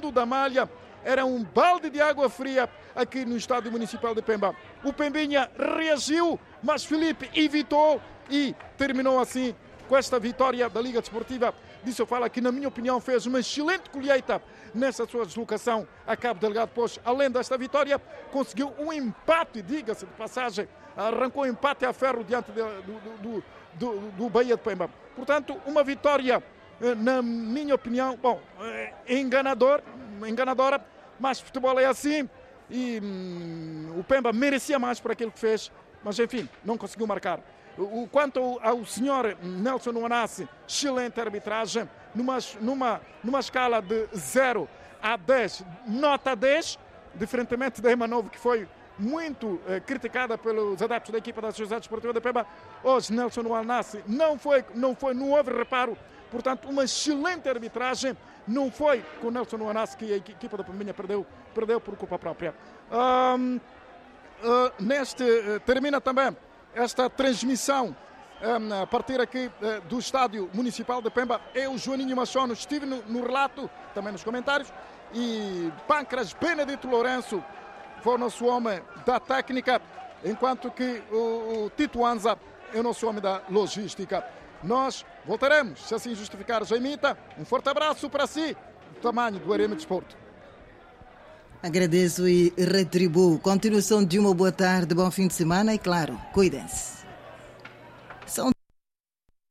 fundo da malha. Era um balde de água fria aqui no Estádio Municipal de Pemba. O Pembinha reagiu, mas Filipe evitou e terminou assim com esta vitória da Liga Desportiva de Sofala, que na minha opinião fez uma excelente colheita nessa sua deslocação a Cabo Delgado, pois além desta vitória conseguiu um empate, diga-se de passagem, arrancou empate a ferro diante do Bahia de Pemba. Portanto, uma vitória, na minha opinião, enganadora, mas futebol é assim e o Pemba merecia mais por aquilo que fez, mas enfim, não conseguiu marcar. Quanto ao senhor Nelson Wanassi, excelente arbitragem, numa escala de 0 a 10, nota 10, diferentemente da Emanovo, que foi muito criticada pelos adeptos da equipa da Sociedade Desportiva de Pemba. Hoje Nelson Wanassi não houve reparo, portanto uma excelente arbitragem. Não foi com Nelson Wanassi que a equipa da Pembinha perdeu por culpa própria. Termina também esta transmissão a partir aqui do Estádio Municipal de Pemba. Eu, Joaninho Machono, estive no relato, também nos comentários, e Pancras Benedito Lourenço foi o nosso homem da técnica, enquanto que o Tito Anza é o nosso homem da logística. Nós voltaremos, se assim justificar, Jaimita. Um forte abraço para si, do tamanho do Arena Desporto. Agradeço e retribuo. Continuação de uma boa tarde, bom fim de semana e, claro, cuidem-se.